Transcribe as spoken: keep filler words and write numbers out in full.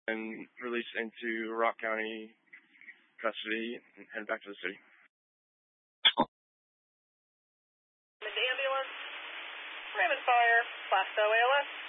and released into Rock County custody and head back to the city. The ambulance, Raymond Sawyer, Class O A L S.